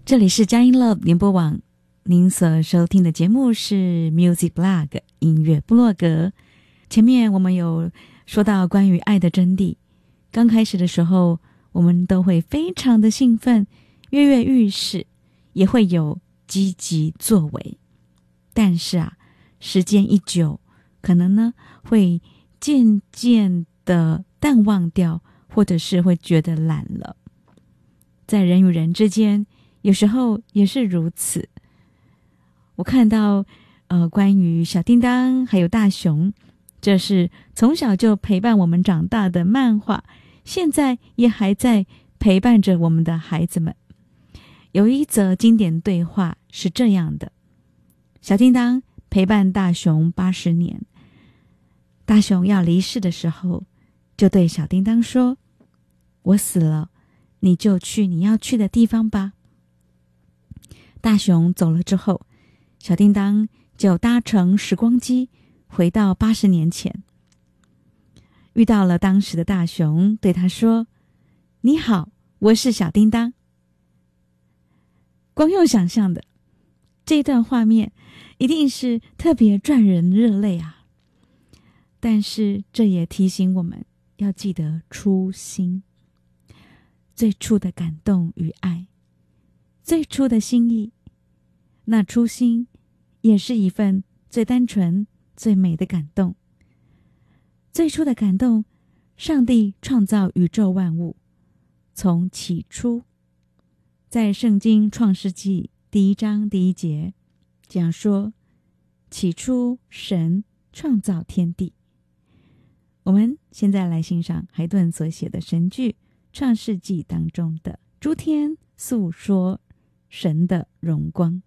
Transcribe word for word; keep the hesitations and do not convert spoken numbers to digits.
这里是佳音 Love 联播网，您所收听的节目是 Music Blog 音乐部落格。前面我们有说到关于爱的真谛，刚开始的时候我们都会非常的兴奋，跃跃欲试，也会有积极作为。但是啊，时间一久，可能呢会渐渐的淡忘掉，或者是会觉得懒了。在人与人之间，有时候也是如此。我看到呃，关于小叮当还有大雄，这是从小就陪伴我们长大的漫画，现在也还在陪伴着我们的孩子们。有一则经典对话是这样的：小叮当陪伴大雄八十年，大雄要离世的时候，就对小叮当说：我死了，你就去你要去的地方吧。大雄走了之后，小叮当就搭乘时光机回到八十年前，遇到了当时的大雄，对他说：你好，我是小叮当。光用想象的，这段画面一定是特别赚人热泪啊！但是这也提醒我们要记得初心，最初的感动与爱，最初的心意，那初心也是一份最单纯最美的感动。最初的感动，上帝创造宇宙万物，从起初，在圣经创世纪第一章第一节这样说：起初神创造天地。我们现在来欣赏海顿所写的神剧创世纪当中的诸天诉说神的荣光。